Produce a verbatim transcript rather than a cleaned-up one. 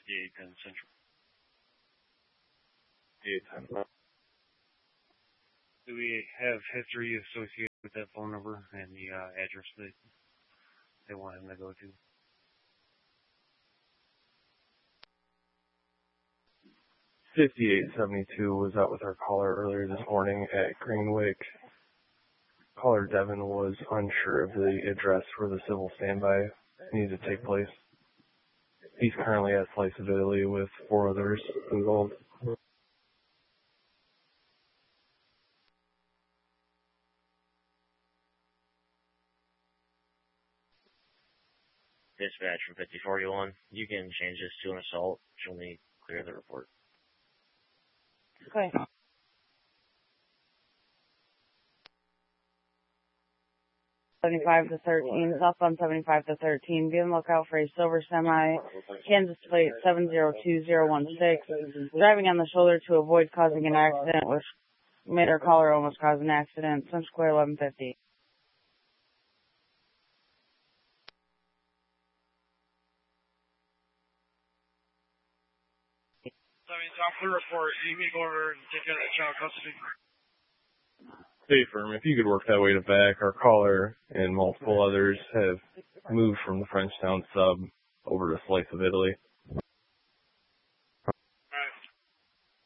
fifty-eight ten Central. eight ten. Do we have history associated with that phone number and the uh, address that they want him to go to? fifty-eight seventy-two was out with our caller earlier this morning at Greenwick. Caller Devin was unsure of the address where the civil standby needed to take place. He's currently at Slice of Italy with four others involved. Dispatch from fifty forty-one. You can change this to an assault. She'll need clear the report. Okay. seventy-five to thirteen, southbound seventy-five to thirteen. Be on the lookout for a silver semi, Kansas plate seven zero two zero one six, driving on the shoulder to avoid causing an accident, which made our caller almost cause an accident. Central Square eleven fifty. So, I mean, top of the report, you need to go over and take out that child custody. Hey, firm, if you could work that way to back, our caller and multiple others have moved from the Frenchtown sub over to Slice of Italy.